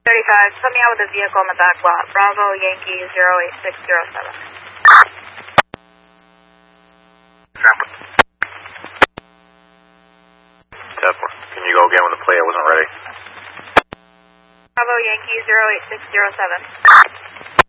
35, put me out with a vehicle in the back lot. Bravo Yankee 08607. Zeppelin, can you go again when the plate wasn't ready? Bravo Yankee 08607.